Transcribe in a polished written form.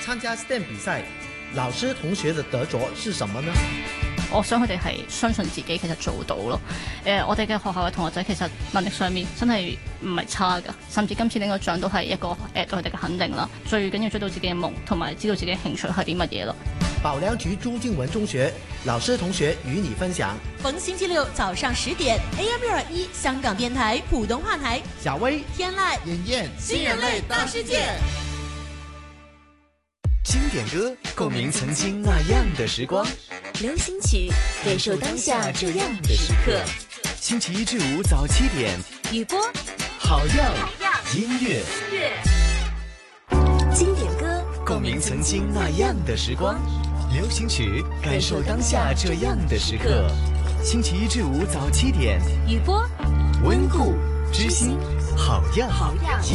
參加 STEM 比賽，老師同學的得着是什麼呢？ 我想佢哋係相信自己，其實做到咯。我哋嘅學校嘅同學仔其實能力上面真係唔係差㗎，甚至今次領個獎都係一個對佢哋嘅肯定啦。最緊要追到自己嘅夢，同埋知道自己嘅興趣係啲乜嘢咯。 保良局朱敬文中學老師同學與你分享。 逢星期六早上10點 AM621香港電台普通話台， 小薇、 天籟、 妍妍， 新人類大世界。 經典歌，共鳴曾經那樣的時光。 流行曲，感受當下這樣的時刻。 星期一至五早7點， 雨波， 好樣音樂。 經典歌， 共鳴曾經那樣的時光。流行曲，感受當下這樣的時刻。星期一至五早7點， 雨波， 溫故知新，好樣音